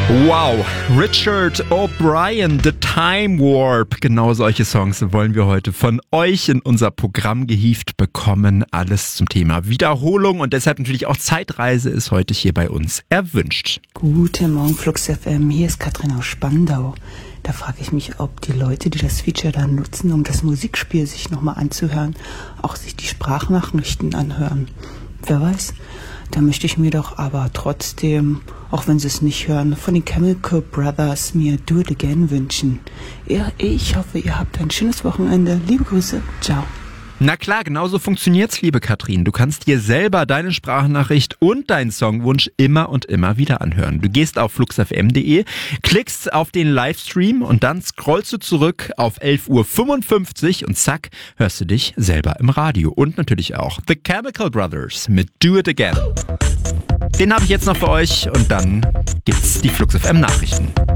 Wow, Richard O'Brien, The Time Warp. Genau solche Songs wollen wir heute von euch in unser Programm gehievt bekommen. Alles zum Thema Wiederholung und deshalb natürlich auch Zeitreise ist heute hier bei uns erwünscht. Guten Morgen, Flux FM. Hier ist Katrin aus Spandau. Da frage ich mich, ob die Leute, die das Feature dann nutzen, um das Musikspiel sich nochmal anzuhören, auch sich die Sprachnachrichten anhören. Wer weiß? Da möchte ich mir doch aber trotzdem, auch wenn sie es nicht hören, von den Chemical Brothers mir Do It Again wünschen. Ja, ich hoffe, ihr habt ein schönes Wochenende. Liebe Grüße. Ciao. Na klar, genauso funktioniert's, liebe Katrin. Du kannst dir selber deine Sprachnachricht und deinen Songwunsch immer und immer wieder anhören. Du gehst auf fluxfm.de, klickst auf den Livestream und dann scrollst du zurück auf 11:55 Uhr und zack, hörst du dich selber im Radio. Und natürlich auch The Chemical Brothers mit Do It Again. Den habe ich jetzt noch für euch und dann gibt's die Flux FM Nachrichten.